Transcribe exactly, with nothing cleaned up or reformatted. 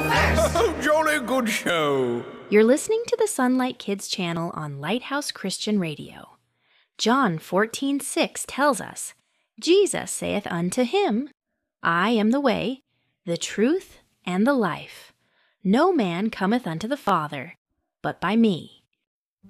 Oh, jolly good show. You're listening to the Sunlight Kids channel on Lighthouse Christian Radio. John fourteen six tells us, Jesus saith unto him, I am the way, the truth, and the life. No man cometh unto the Father, but by me.